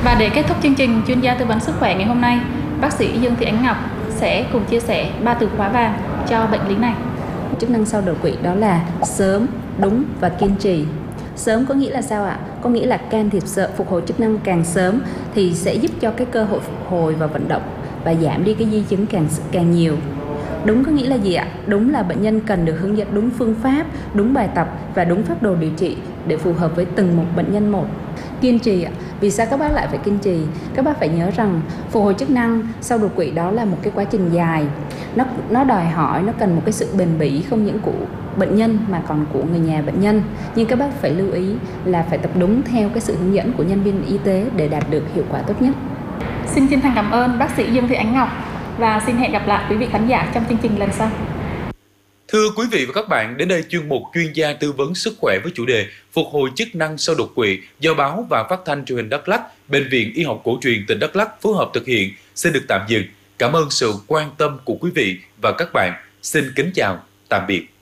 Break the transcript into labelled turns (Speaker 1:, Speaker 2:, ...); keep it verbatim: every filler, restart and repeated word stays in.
Speaker 1: Và để kết thúc chương trình chuyên gia tư vấn sức khỏe ngày hôm nay, bác sĩ Dương Thị Ánh Ngọc sẽ cùng chia sẻ ba từ khóa vàng cho bệnh lý này.
Speaker 2: Chức năng sau đột quỵ đó là sớm, đúng và kiên trì. Sớm có nghĩa là sao ạ? Có nghĩa là can thiệp sớm, phục hồi chức năng càng sớm thì sẽ giúp cho cái cơ hội phục hồi và vận động và giảm đi cái di chứng càng càng nhiều. Đúng có nghĩa là gì ạ? Đúng là bệnh nhân cần được hướng dẫn đúng phương pháp, đúng bài tập và đúng phác đồ điều trị để phù hợp với từng một bệnh nhân một. Kiên trì ạ. Vì sao các bác lại phải kiên trì? Các bác phải nhớ rằng phục hồi chức năng sau đột quỵ đó là một cái quá trình dài. Nó nó đòi hỏi, nó cần một cái sự bền bỉ không những của bệnh nhân mà còn của người nhà bệnh nhân. Nhưng các bác phải lưu ý là phải tập đúng theo cái sự hướng dẫn của nhân viên y tế để đạt được hiệu quả tốt nhất.
Speaker 1: Xin chân thành cảm ơn bác sĩ Dương Thị Ánh Ngọc và xin hẹn gặp lại quý vị khán giả trong chương trình lần sau.
Speaker 3: Thưa quý vị và các bạn, đến đây chuyên mục chuyên gia tư vấn sức khỏe với chủ đề phục hồi chức năng sau đột quỵ do báo và phát thanh truyền hình Đắk Lắk, Bệnh viện Y học cổ truyền tỉnh Đắk Lắk phối hợp thực hiện xin được tạm dừng. Cảm ơn sự quan tâm của quý vị và các bạn. Xin kính chào, tạm biệt.